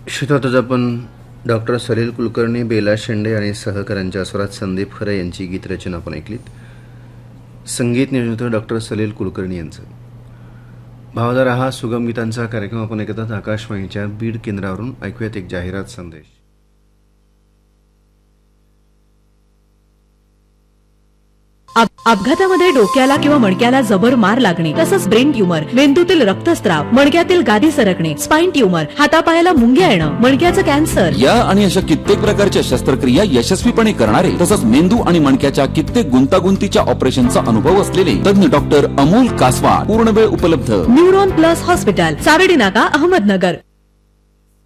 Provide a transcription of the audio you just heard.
श्रोताच आपण डॉक्टर सलील कुलकर्णी, बेला शेंडे आणि सहकाऱ्यांच्या स्वरात संदीप खरे यांची गीतरचना आपण ऐकलीत. संगीत नियोजन डॉक्टर सलील कुलकर्णी यांचं. भावदार हा सुगम गीतांचा कार्यक्रम आपण ऐकतात आकाशवाणीच्या बीड केंद्रावरून. ऐकूयात एक जाहिरात संदेश. अपघातामध्ये डोक्याला किंवा मणक्याला जबर मार लागणे, तसंच ब्रेन ट्यूमर, मेंदूतील रक्तस्राव, मणक्यातील गादी सरकणे, स्पाइन ट्यूमर, हातापायाला मुंग्या येणं, मणक्याचं कॅन्सर या आणि अशा कित्येक प्रकारच्या शस्त्रक्रिया यशस्वीपणे करणारे तसंच मेंदू आणि मणक्याच्या कित्येक गुंतागुंतीच्या ऑपरेशनचा अनुभव असलेले तज्ञ डॉक्टर अमोल कासवाड पूर्ण वेळ उपलब्ध. न्यूरॉन प्लस हॉस्पिटल, सावेडी नाका, अहमदनगर.